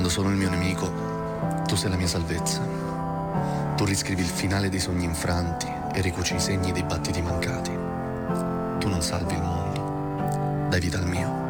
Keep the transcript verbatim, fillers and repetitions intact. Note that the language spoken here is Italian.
quando sono il mio nemico, tu sei la mia salvezza. Tu riscrivi il finale dei sogni infranti e ricuci i segni dei battiti mancati. Tu non salvi il mondo, dai vita al mio.